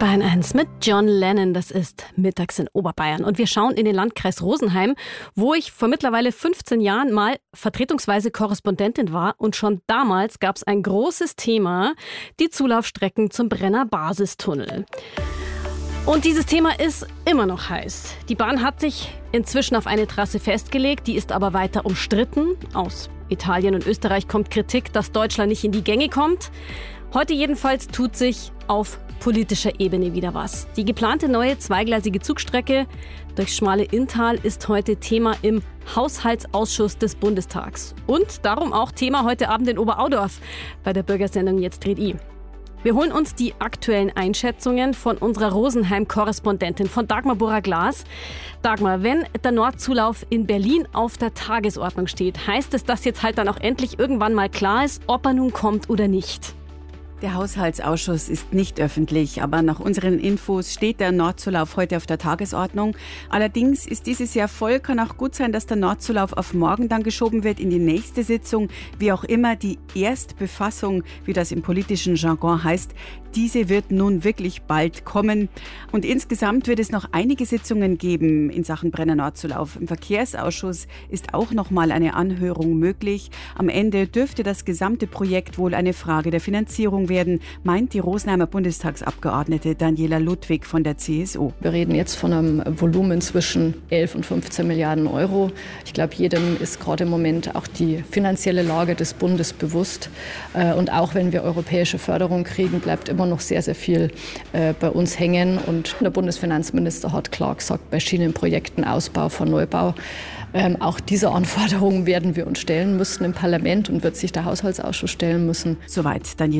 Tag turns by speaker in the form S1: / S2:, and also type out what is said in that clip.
S1: Bayern 1 mit John Lennon, das ist mittags in Oberbayern. Und wir schauen in den Landkreis Rosenheim, wo ich vor mittlerweile 15 Jahren mal vertretungsweise Korrespondentin war. Und schon damals gab es ein großes Thema, die Zulaufstrecken zum Brenner Basistunnel. Und dieses Thema ist immer noch heiß. Die Bahn hat sich inzwischen auf eine Trasse festgelegt, die ist aber weiter umstritten. Aus Italien und Österreich kommt Kritik, dass Deutschland nicht in die Gänge kommt. Heute jedenfalls tut sich auf politischer Ebene wieder was. Die geplante neue zweigleisige Zugstrecke durchs schmale Inntal ist heute Thema im Haushaltsausschuss des Bundestags. Und darum auch Thema heute Abend in Oberaudorf bei der Bürgersendung Jetzt dreht I. Wir holen uns die aktuellen Einschätzungen von unserer Rosenheim-Korrespondentin, von Dagmar Burra-Glas. Dagmar, wenn der Nordzulauf in Berlin auf der Tagesordnung steht, heißt es, dass jetzt halt dann auch endlich irgendwann mal klar ist, ob er nun kommt oder nicht?
S2: Der Haushaltsausschuss ist nicht öffentlich, aber nach unseren Infos steht der Nordzulauf heute auf der Tagesordnung. Allerdings ist dieses Jahr voll, kann auch gut sein, dass der Nordzulauf auf morgen dann geschoben wird in die nächste Sitzung. Wie auch immer, die Erstbefassung, wie das im politischen Jargon heißt, diese wird nun wirklich bald kommen. Und insgesamt wird es noch einige Sitzungen geben in Sachen Brenner Nordzulauf. Im Verkehrsausschuss ist auch noch mal eine Anhörung möglich. Am Ende dürfte das gesamte Projekt wohl eine Frage der Finanzierung werden, meint die Rosenheimer Bundestagsabgeordnete Daniela Ludwig von der CSU.
S3: Wir reden jetzt von einem Volumen zwischen 11 und 15 Milliarden Euro. Ich glaube, jedem ist gerade im Moment auch die finanzielle Lage des Bundes bewusst. Und auch wenn wir europäische Förderung kriegen, bleibt immer noch sehr, sehr viel bei uns hängen. Und der Bundesfinanzminister hat klar gesagt, bei Schienenprojekten, Ausbau von Neubau, auch diese Anforderungen werden wir uns stellen müssen im Parlament und wird sich der Haushaltsausschuss stellen müssen.
S2: Soweit Daniela